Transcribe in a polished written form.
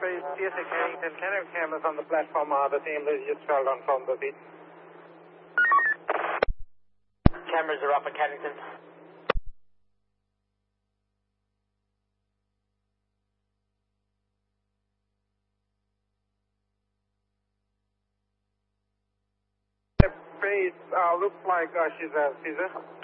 base, TSA Carrington, can cameras on the platform are the same as just fell down from the seat. Cameras are up at Carrington. The base looks like she's a Caesar.